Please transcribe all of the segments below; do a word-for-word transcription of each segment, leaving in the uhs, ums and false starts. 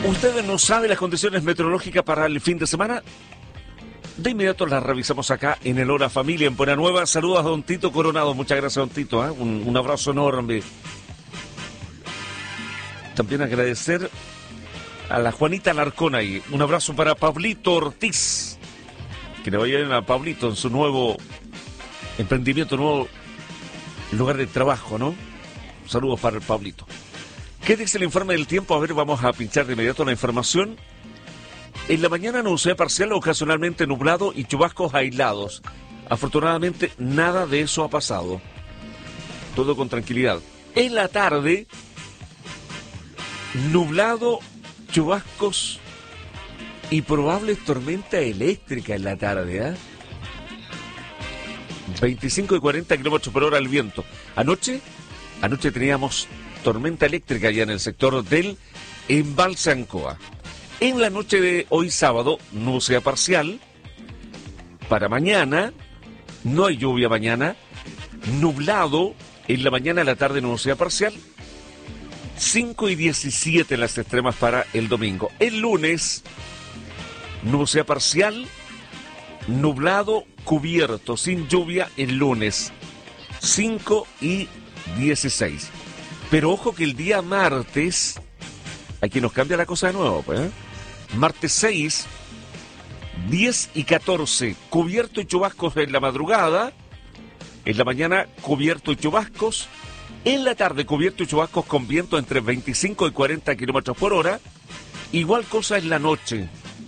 ¿Ustedes no saben las condiciones meteorológicas para el fin de semana? De inmediato las revisamos acá en el Hora Familia en Buena Nueva. Saludos a don Tito Coronado. Muchas gracias, don Tito. ¿eh? Un, un abrazo enorme. También agradecer a la Juanita Alarcón ahí. Un abrazo para Pablito Ortiz. Que le vaya bien a Pablito en su nuevo emprendimiento, nuevo lugar de trabajo, ¿no? Saludos para el Pablito. ¿Qué dice el informe del tiempo? A ver, vamos a pinchar de inmediato la información. En la mañana nubosidad parcial, ocasionalmente nublado y chubascos aislados. Afortunadamente, nada de eso ha pasado. Todo con tranquilidad. En la tarde, nublado, chubascos y probable tormenta eléctrica en la tarde, ¿eh? veinticinco y cuarenta kilómetros por hora el viento. Anoche, anoche teníamos tormenta eléctrica ya en el sector del embalse Ancoa. En la noche de hoy sábado, nubosidad parcial. Para mañana, no hay lluvia mañana. Nublado, en la mañana, en la tarde, nubosidad parcial. cinco y diecisiete en las extremas para el domingo. El lunes, nubosidad parcial, nublado, cubierto, sin lluvia el lunes. cinco y dieciséis. Pero ojo que el día martes, aquí nos cambia la cosa de nuevo, pues, ¿eh? Martes seis, diez y catorce, cubierto y chubascos en la madrugada. En la mañana, cubierto y chubascos. En la tarde, cubierto y chubascos con viento entre veinticinco y cuarenta kilómetros por hora. Igual cosa en la noche.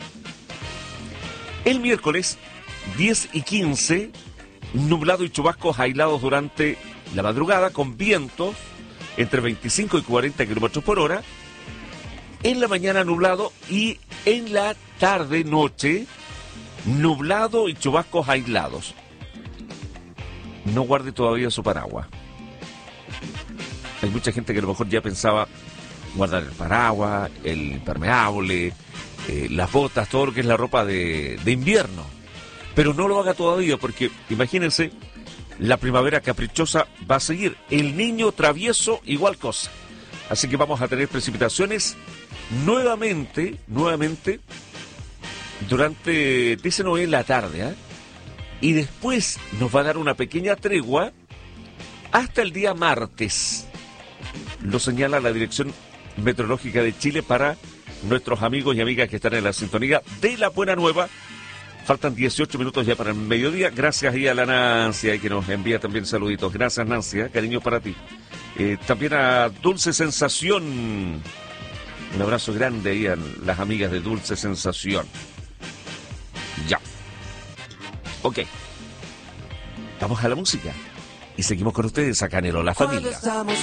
El miércoles, diez y quince, nublado y chubascos aislados durante la madrugada con vientos entre veinticinco y cuarenta kilómetros por hora. En la mañana nublado y en la tarde, noche, nublado y chubascos aislados. No guarde todavía su paraguas. Hay mucha gente que a lo mejor ya pensaba guardar el paraguas, el impermeable, eh, las botas, todo lo que es la ropa de, de invierno. Pero no lo haga todavía porque, imagínense, la primavera caprichosa va a seguir. El niño travieso, igual cosa. Así que vamos a tener precipitaciones nuevamente, nuevamente, durante, dicen hoy en la tarde, ¿eh? Y después nos va a dar una pequeña tregua hasta el día martes. Lo señala la Dirección Meteorológica de Chile para nuestros amigos y amigas que están en la sintonía de La Buena Nueva. Faltan dieciocho minutos ya para el mediodía. Gracias ahí a la Nancy, que nos envía también saluditos. Gracias, Nancy, ¿eh? Cariño para ti. Eh, también a Dulce Sensación. Un abrazo grande ahí a las amigas de Dulce Sensación. Ya. Ok. Vamos a la música. Y seguimos con ustedes acá en el Hola Familia. Cuando estamos